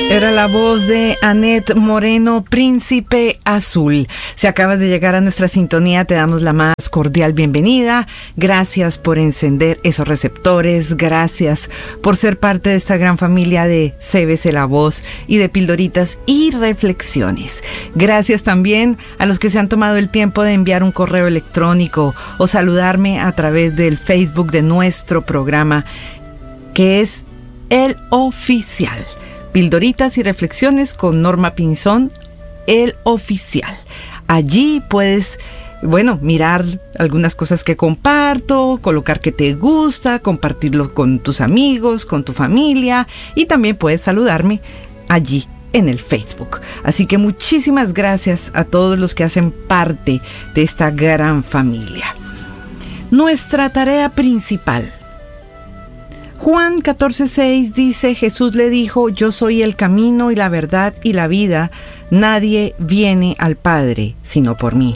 Era la voz de Annette Moreno, Príncipe Azul. Si acabas de llegar a nuestra sintonía, te damos la más cordial bienvenida. Gracias por encender esos receptores. Gracias por ser parte de esta gran familia de CBC La Voz y de Pildoritas y Reflexiones. Gracias también a los que se han tomado el tiempo de enviar un correo electrónico o saludarme a través del Facebook de nuestro programa, que es El Oficial. Pildoritas y Reflexiones con Norma Pinzón, El Oficial. Allí puedes, mirar algunas cosas que comparto, colocar que te gusta, compartirlo con tus amigos, con tu familia, y también puedes saludarme allí en el Facebook. Así que muchísimas gracias a todos los que hacen parte de esta gran familia. Nuestra tarea principal. Juan 14:6 dice: Jesús le dijo: yo soy el camino y la verdad y la vida, nadie viene al Padre sino por mí.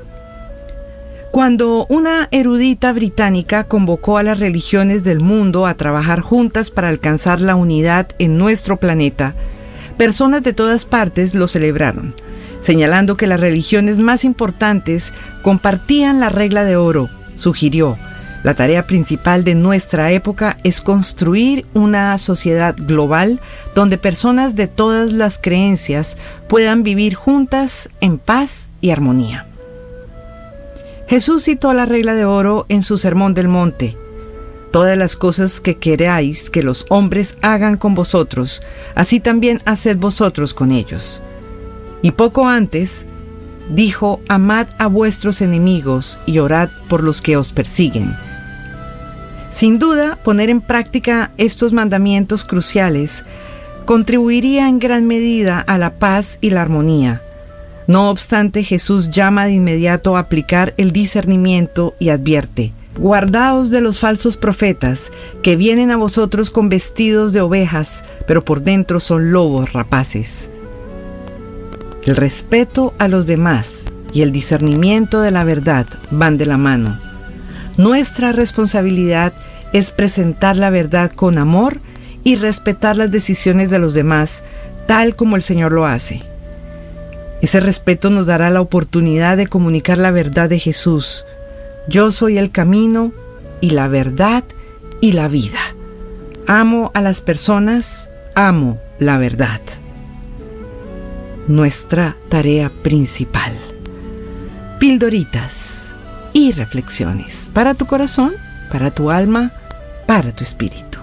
Cuando una erudita británica convocó a las religiones del mundo a trabajar juntas para alcanzar la unidad en nuestro planeta, personas de todas partes lo celebraron, señalando que las religiones más importantes compartían la regla de oro. Sugirió: la tarea principal de nuestra época es construir una sociedad global donde personas de todas las creencias puedan vivir juntas en paz y armonía. Jesús citó la regla de oro en su Sermón del Monte: todas las cosas que queráis que los hombres hagan con vosotros, así también haced vosotros con ellos. Y poco antes dijo: amad a vuestros enemigos y orad por los que os persiguen. Sin duda, poner en práctica estos mandamientos cruciales contribuiría en gran medida a la paz y la armonía. No obstante, Jesús llama de inmediato a aplicar el discernimiento y advierte: guardaos de los falsos profetas que vienen a vosotros con vestidos de ovejas, pero por dentro son lobos rapaces. El respeto a los demás y el discernimiento de la verdad van de la mano. Nuestra responsabilidad es presentar la verdad con amor y respetar las decisiones de los demás, tal como el Señor lo hace. Ese respeto nos dará la oportunidad de comunicar la verdad de Jesús. Yo soy el camino y la verdad y la vida. Amo a las personas, amo la verdad. Nuestra tarea principal. Pildoritas y reflexiones para tu corazón, para tu alma, para tu espíritu.